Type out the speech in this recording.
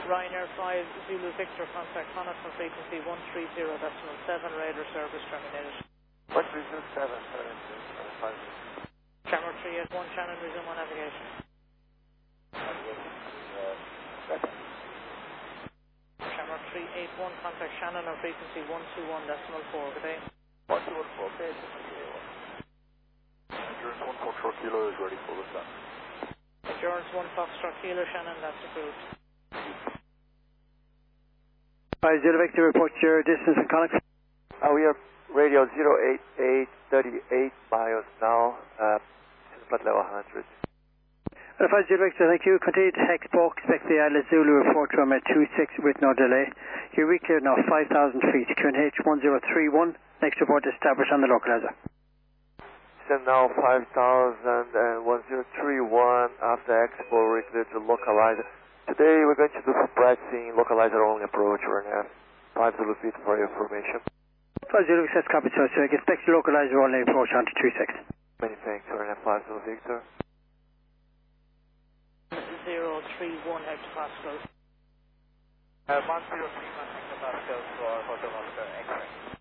Ryanair 5 Zulu Victor, contact Connacht on frequency 130.7, radar service terminated. 130.7, Camera 381, Shannon, resume on navigation. Camera 381, contact Shannon on frequency 121.4, good day. 121.4, okay, Endurance 1 Foxtrot Kilo is ready for the sun. Endurance 1 Foxtrot Kilo, Shannon, that's approved. 5 Zulu Victor, report your distance from Connacht. We are radio 08838 miles now, flight level 100. 5 Zulu Victor, thank you. Continue to hex box, expect the Atlas Zulu report from 26 with no delay. You're recleared now 5,000 feet, QNH 1031, next report established on the localizer. Send now 5,000 and 1031 after expo, recleared to localizer. Today we're going to do some practicing localizer only approach, RNF 5 Zulu feet for your information. 5 Zulu Victor, copy, so expect the localizer only approach on to 26. Many thanks, RNF 5 Zulu Victor. 031 hectopascals. 103 hectopascals for Hotel Oscar X-ray.